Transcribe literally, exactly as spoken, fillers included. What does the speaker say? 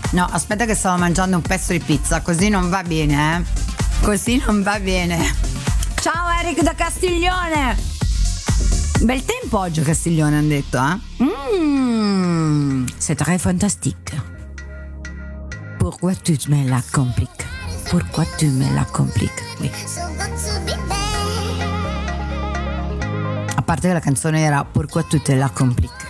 No, aspetta che stavo mangiando un pezzo di pizza, così non va bene, eh. Così non va bene. Ciao Eric da Castiglione. Bel tempo oggi a Castiglione, hanno detto, eh. Mmm, c'est très fantastique. Pourquoi tu me la compliques? Pourquoi tu me la compliques? Oui. A parte che la canzone era Pourquoi tu te la compliques.